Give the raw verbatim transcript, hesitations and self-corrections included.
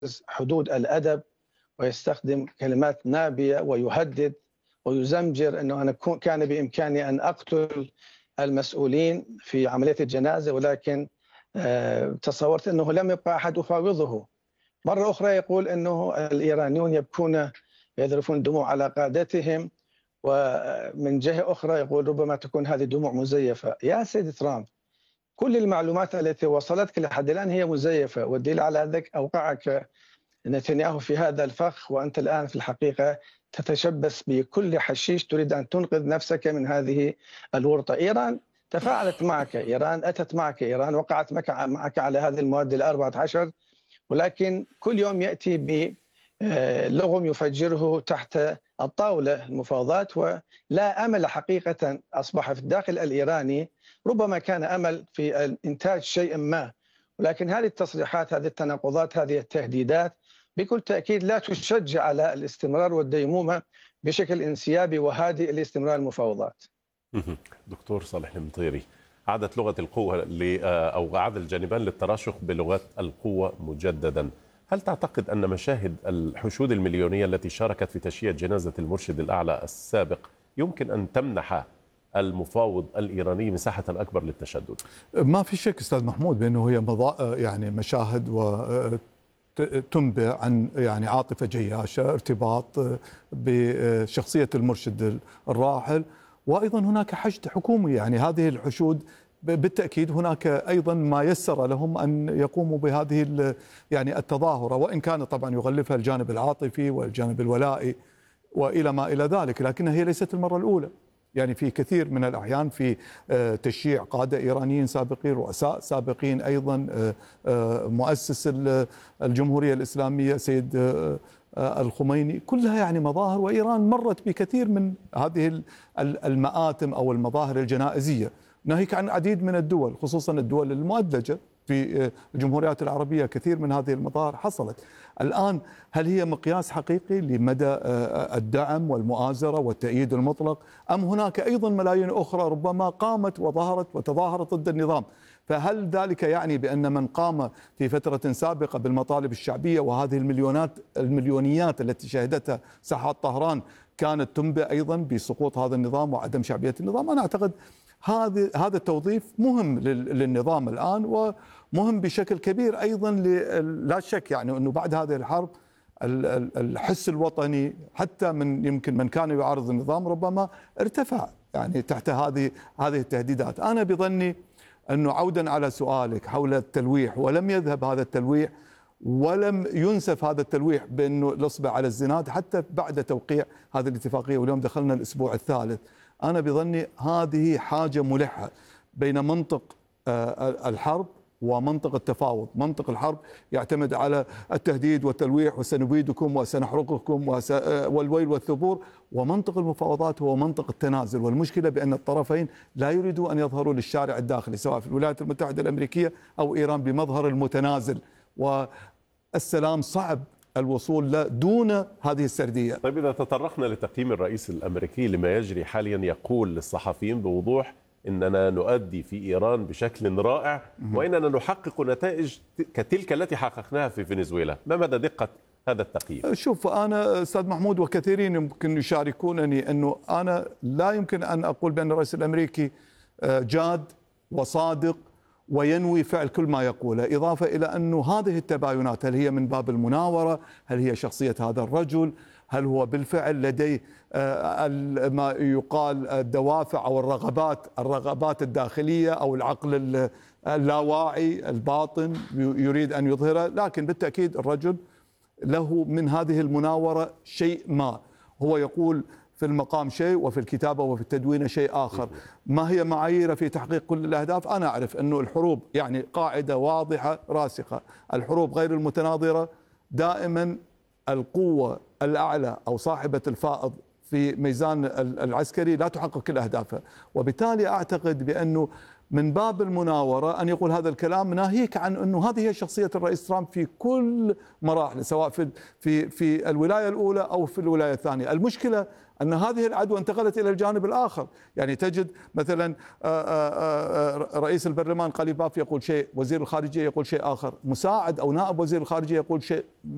حدود الأدب ويستخدم كلمات نابية ويهدد ويزمجر أنه أنا كان بإمكاني أن أقتل المسؤولين في عملية الجنازة، ولكن تصورت أنه لم يبقى أحد أفاوضه. مرة أخرى يقول أنه الإيرانيون يبكون يذرفون دموع على قادتهم، ومن جهة أخرى يقول ربما تكون هذه دموع مزيفة. يا سيد ترامب، كل المعلومات التي وصلتك لحد الآن هي مزيفة، والدليل على ذلك أوقعك نتنياهو في هذا الفخ، وأنت الآن في الحقيقة تتشبث بكل حشيش تريد أن تنقذ نفسك من هذه الورطة. إيران تفاعلت معك، إيران أتت معك، إيران وقعت معك على هذه المواد الأربعة عشر، ولكن كل يوم يأتي بلغم يفجره تحت الطاولة المفاوضات، ولا أمل حقيقة أصبح في الداخل الإيراني. ربما كان أمل في إنتاج شيء ما، ولكن هذه التصريحات، هذه التناقضات، هذه التهديدات بكل تأكيد لا تشجع على الاستمرار والديمومة بشكل انسيابي وهادئ لاستمرار المفاوضات. دكتور صالح المطيري، عادت لغة القوة أو عاد الجانبان للتراشق بلغات القوة مجددا. هل تعتقد أن مشاهد الحشود المليونية التي شاركت في تشييع جنازة المرشد الأعلى السابق يمكن أن تمنح المفاوض الإيراني مساحة أكبر للتشدد؟ ما في شك أستاذ محمود بأنه هي مضا... يعني مشاهد وتنبئ عن يعني عاطفة جياشة، ارتباط بشخصية المرشد الراحل، وأيضا هناك حشد حكومي. يعني هذه الحشود بالتأكيد هناك أيضا ما يسر لهم أن يقوموا بهذه يعني التظاهرة، وإن كان طبعا يغلفها الجانب العاطفي والجانب الولائي وإلى ما إلى ذلك، لكنها هي ليست المرة الأولى. يعني في كثير من الأحيان في تشييع قادة إيرانيين سابقين، رؤساء سابقين، أيضا مؤسس الجمهورية الإسلامية سيد الخميني، كلها يعني مظاهر، وإيران مرت بكثير من هذه المآتم أو المظاهر الجنائزية، ناهيك عن عديد من الدول، خصوصا الدول المؤدلجة في الجمهوريات العربية. كثير من هذه المظاهر حصلت. الآن هل هي مقياس حقيقي لمدى الدعم والمؤازرة والتأييد المطلق، أم هناك أيضا ملايين أخرى ربما قامت وظهرت وتظاهرت ضد النظام؟ فهل ذلك يعني بأن من قام في فترة سابقة بالمطالب الشعبية وهذه المليونات المليونيات التي شهدتها ساحات طهران كانت تنبئ أيضا بسقوط هذا النظام وعدم شعبية النظام؟ أنا أعتقد هذا هذا التوظيف مهم للنظام الآن، ومهم بشكل كبير أيضا. لا شك يعني أنه بعد هذه الحرب الحس الوطني حتى من يمكن من كان يعارض النظام ربما ارتفع يعني تحت هذه هذه التهديدات. أنا بظني أنه عودا على سؤالك حول التلويح، ولم يذهب هذا التلويح ولم ينسف هذا التلويح بأنه الإصبع على الزناد حتى بعد توقيع هذه الاتفاقية، واليوم دخلنا الأسبوع الثالث. أنا بظني هذه حاجة ملحة بين منطق الحرب ومنطق التفاوض. منطق الحرب يعتمد على التهديد والتلويح وسنبيدكم وسنحرقكم والويل والثبور، ومنطق المفاوضات هو منطق التنازل. والمشكلة بأن الطرفين لا يريدوا أن يظهروا للشارع الداخلي سواء في الولايات المتحدة الأمريكية أو إيران بمظهر المتنازل، والسلام صعب الوصول له دون هذه السردية. طيب، إذا تطرقنا لتقييم الرئيس الأمريكي لما يجري حاليا، يقول للصحفيين بوضوح إننا نؤدي في إيران بشكل رائع وإننا نحقق نتائج كتلك التي حققناها في فنزويلا. ما مدى دقة هذا التقييم؟ شوف، أنا أستاذ محمود وكثيرين يمكن يشاركونني أنه أنا لا يمكن أن أقول بأن الرئيس الأمريكي جاد وصادق وينوي فعل كل ما يقوله، إضافة إلى أنه هذه التباينات هل هي من باب المناورة؟ هل هي شخصية هذا الرجل؟ هل هو بالفعل لديه ما يقال الدوافع أو الرغبات الرغبات الداخلية أو العقل اللاواعي الباطن يريد أن يظهره؟ لكن بالتأكيد الرجل له من هذه المناورة شيء ما، هو يقول في المقام شيء وفي الكتابة وفي التدوين شيء آخر. ما هي معاييره في تحقيق كل الأهداف؟ أنا أعرف أنه الحروب يعني قاعدة واضحة راسخة، الحروب غير المتناظرة دائما القوة الأعلى أو صاحبة الفائض في ميزان العسكري لا تحقق كل أهدافها، وبالتالي أعتقد بأنه من باب المناورة أن يقول هذا الكلام، ناهيك عن أنه هذه هي شخصية الرئيس ترامب في كل مراحل، سواء في في في الولاية الأولى أو في الولاية الثانية. المشكلة أن هذه العدوى انتقلت إلى الجانب الآخر. يعني تجد مثلا رئيس البرلمان قليباف يقول شيء، وزير الخارجية يقول شيء آخر، مساعد أو نائب وزير الخارجية يقول شيء